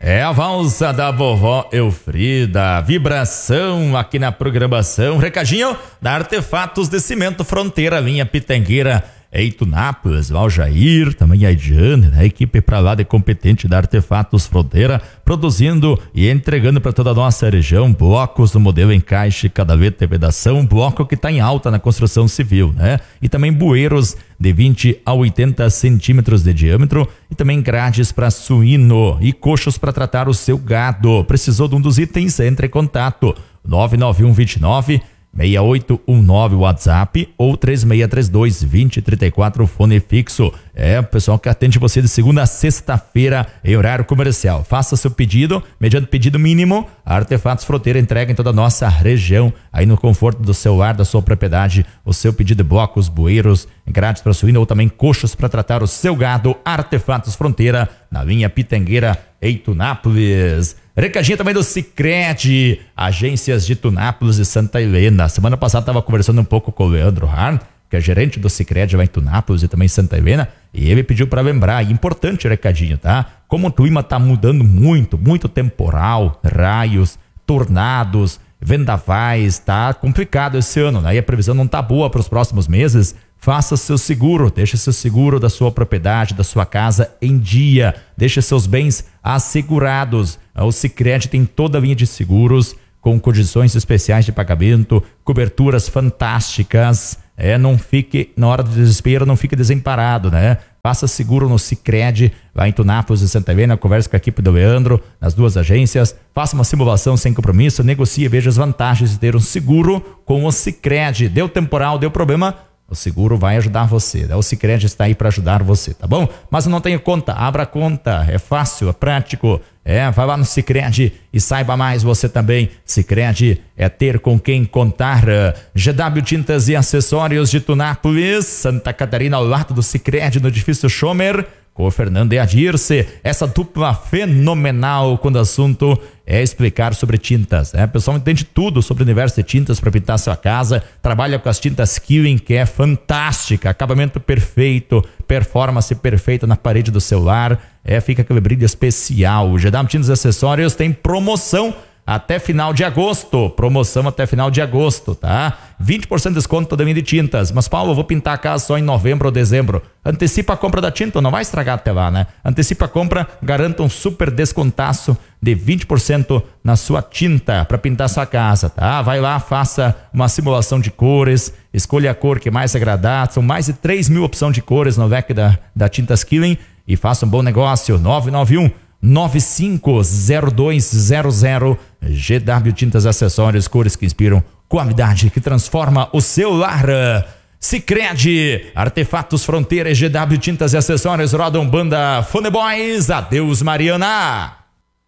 É a valsa da vovó Elfrida, vibração aqui na programação, recadinho da Artefatos de Cimento Fronteira, linha Pitangueira, Eitunápolis, Valjair, também a Ediane, a equipe pra lá de competente da Artefatos Fronteira, produzindo e entregando para toda a nossa região blocos do modelo encaixe, cadaveta e vedação, bloco que está em alta na construção civil, né? E também bueiros de 20 a 80 centímetros de diâmetro e também grades para suíno e coxos para tratar o seu gado. Precisou de um dos itens? Entre em contato 99129 6819 WhatsApp ou 3632 2034 fone fixo. É o pessoal que atende você de segunda a sexta-feira em horário comercial. Faça seu pedido, mediante pedido mínimo, a Artefatos Fronteira entrega em toda a nossa região, aí no conforto do seu lar, da sua propriedade, o seu pedido de blocos, bueiros, grades para suíno ou também coxos para tratar o seu gado. Artefatos Fronteira, na linha Pitangueira, Eitunápolis. Recadinho também do Sicredi, agências de Tunápolis e Santa Helena. Semana passada estava conversando um pouco com o Leandro Hahn, que é gerente do Sicredi lá em Tunápolis e também Santa Helena, e ele pediu para lembrar, importante recadinho, tá? Como o clima tá mudando muito temporal, raios, tornados, vendavais, tá complicado esse ano, né? E a previsão não tá boa para os próximos meses. Faça seu seguro, deixe seu seguro da sua propriedade, da sua casa em dia, deixe seus bens assegurados. O Sicredi tem toda a linha de seguros com condições especiais de pagamento, coberturas fantásticas. Não fique, na hora do desespero, não fique desamparado, né? Faça seguro no Sicredi, lá em Tunápolis e Santa Helena, converse com a equipe do Leandro, nas duas agências, faça uma simulação sem compromisso, negocie, veja as vantagens de ter um seguro com o Sicredi. Deu temporal, deu problema, o seguro vai ajudar você, né? O Sicredi está aí para ajudar você, tá bom? Mas não tenha conta, abra conta, é fácil, é prático, vai lá no Sicredi e saiba mais você também. Sicredi é ter com quem contar. GW Tintas e Acessórios de Tunápolis, Santa Catarina, ao lado do Sicredi, no edifício Schomer, com o Fernando e a Dirce, essa dupla fenomenal quando o assunto é explicar sobre tintas, né? O pessoal entende tudo sobre o universo de tintas para pintar sua casa, trabalha com as tintas Killing, que é fantástica, acabamento perfeito, performance perfeita na parede do celular, fica aquele brilho especial. O GW Tintas e Acessórios tem promoção até final de agosto, tá? 20% de desconto toda linha de tintas. Mas Paulo, eu vou pintar a casa só em novembro ou dezembro. Antecipa a compra da tinta, não vai estragar até lá, né? Antecipa a compra, garanta um super descontaço de 20% na sua tinta para pintar sua casa, tá? Vai lá, faça uma simulação de cores, escolha a cor que mais agradar. São mais de 3 mil opções de cores no leque da Tintas Killing e faça um bom negócio. 991 950200. GW Tintas Acessórios, cores que inspiram, qualidade que transforma o seu lar. Sicredi, Artefatos Fronteira e GW Tintas e Acessórios rodam banda Fone Boys. Adeus, Mariana.